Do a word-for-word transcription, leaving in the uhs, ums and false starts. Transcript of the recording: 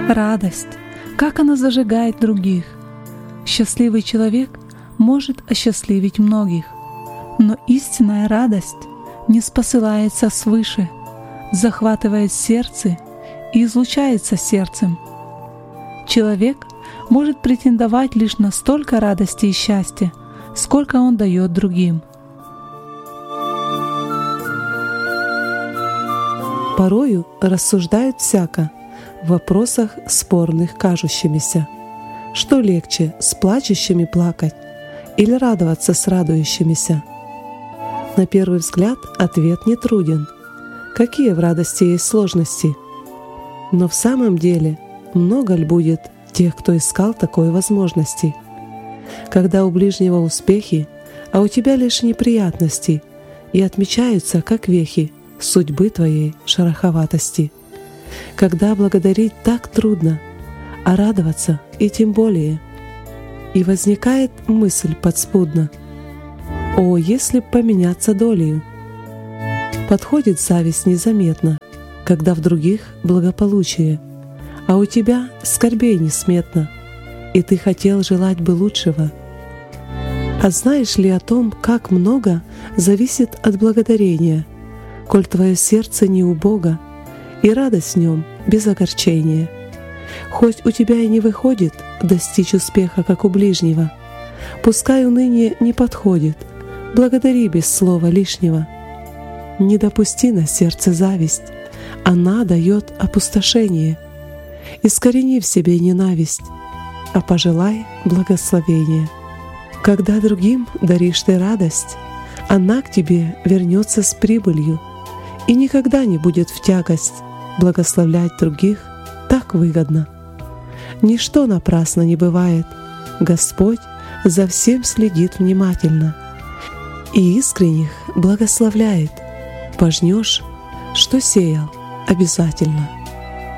Радость, как она зажигает других. Счастливый человек может осчастливить многих, но истинная радость не спосылается свыше, захватывает сердце и излучается сердцем. Человек может претендовать лишь на столько радости и счастья, сколько он дает другим. Порою рассуждают всяко в вопросах спорных кажущимися. Что легче, с плачущими плакать или радоваться с радующимися? На первый взгляд ответ не труден. Какие в радости есть сложности? Но в самом деле много ли будет тех, кто искал такой возможности? Когда у ближнего успехи, а у тебя лишь неприятности, и отмечаются как вехи судьбы твоей шероховатости. Когда благодарить так трудно, а радоваться и тем более. И возникает мысль подспудно: «О, если б поменяться долею!» Подходит зависть незаметно, когда в других благополучие, а у тебя скорбей несметно, и ты хотел желать бы лучшего. А знаешь ли о том, как много зависит от благодарения, коль твое сердце не у Бога, и радость в нем без огорчения? Хоть у тебя и не выходит достичь успеха, как у ближнего, пускай уныние не подходит, благодари без слова лишнего. Не допусти на сердце зависть, она дает опустошение. Искорени в себе ненависть, а пожелай благословения. Когда другим даришь ты радость, она к тебе вернется с прибылью и никогда не будет в тягость. Благословлять других так выгодно. Ничто напрасно не бывает, Господь за всем следит внимательно и искренних благословляет. Пожнешь, что сеял, обязательно.